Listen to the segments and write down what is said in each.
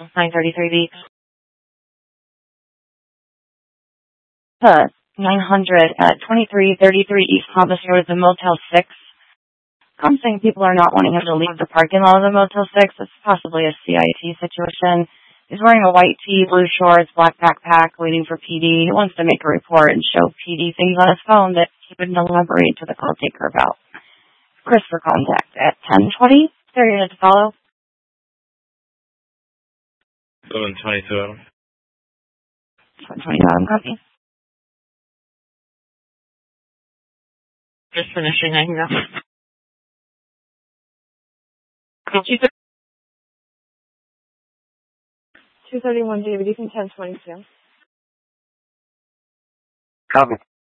933B. 900 at 2333 East Columbus Road, the Motel 6. I'm saying people are not wanting him to leave the parking lot of the Motel 6. It's possibly a CIT situation. He's wearing a white tee, blue shorts, black backpack, waiting for PD. He wants to make a report and show PD things on his phone that he wouldn't elaborate to the call taker about. Chris for contact at 1020. 30 minutes to follow. 722. 720 Adam, copy. Just finishing, I can go. 231 David, you can 1022. Copy.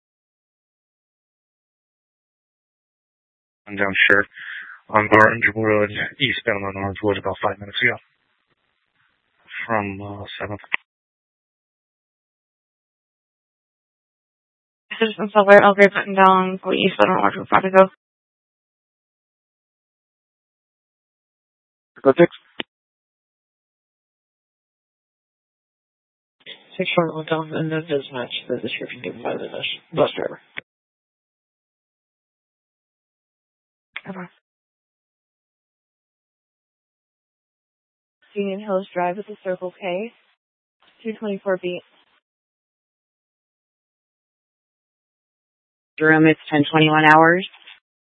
I'm down sure on Orange Road, eastbound on Orange Wood about 5 minutes ago. From 7th. Citizen Silver, Elgrave, button down, go eastbound on Orange Wood, about to go. Go 6. 6 short went down, and that does match the description given by the bus driver. Okay. Union Hills Drive at the Circle K. 224B. Jerome, it's 10:21 hours.